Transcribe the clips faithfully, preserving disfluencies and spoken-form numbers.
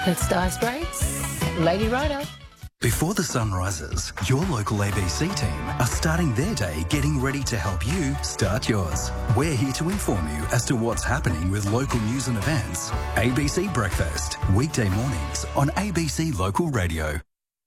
It's Dire Straits, Lady Rider. Before the sun rises, your local A B C team are starting their day getting ready to help you start yours. We're here to inform you as to what's happening with local news and events. A B C Breakfast, weekday mornings on A B C Local Radio.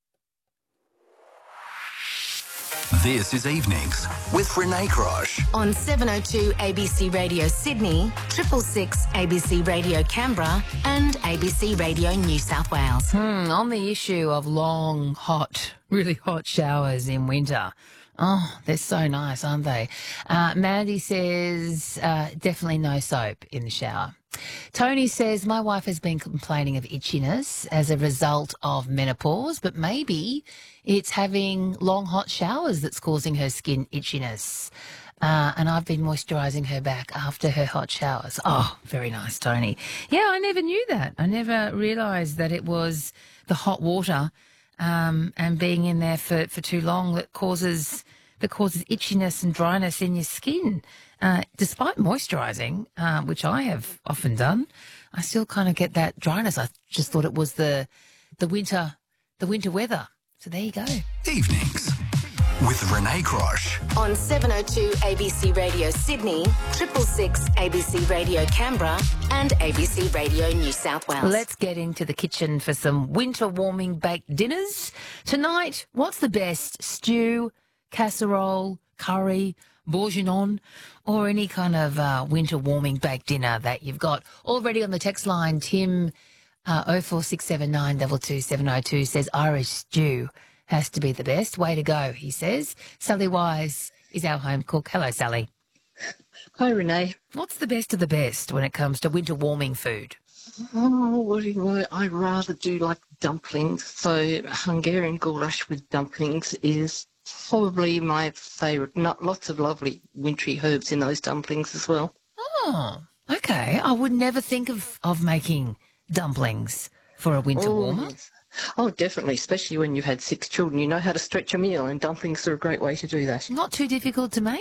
This is Evenings with Renee Crosh. On seven oh two A B C Radio Sydney, triple six A B C Radio Canberra and A B C Radio New South Wales. Hmm, on the issue of long, hot, really hot showers in winter. Oh, they're so nice, aren't they? Uh, Mandy says uh, definitely no soap in the shower. Tony says, my wife has been complaining of itchiness as a result of menopause, but maybe it's having long, hot showers that's causing her skin itchiness. Uh, and I've been moisturising her back after her hot showers. Oh, very nice, Tony. Yeah, I never knew that. I never realised that it was the hot water um, and being in there for, for too long that causes that causes itchiness and dryness in your skin. Uh, despite moisturising, uh, which I have often done, I still kind of get that dryness. I just thought it was the the winter the winter weather. So there you go. Evenings with Renee Crosh. On seven oh two A B C Radio Sydney, triple six A B C Radio Canberra and A B C Radio New South Wales. Let's get into the kitchen for some winter warming baked dinners. Tonight, what's the best? Stew, casserole, curry, bourguignon, or any kind of uh, winter warming baked dinner that you've got. Already on the text line, Tim, uh, oh four six seven nine two two seven oh two says Irish stew has to be the best. Way to go, he says. Sally Wise is our home cook. Hello, Sally. Hi, Renee. What's the best of the best when it comes to winter warming food? Oh, what do you know? I rather do like dumplings. So Hungarian goulash with dumplings is probably my favourite. Not lots of lovely wintry herbs in those dumplings as well. Oh, okay. I would never think of, of making dumplings for a winter Oh, warmer. yes. Oh, definitely, especially when you've had six children. You know how to stretch a meal, and dumplings are a great way to do that. Not too difficult to make.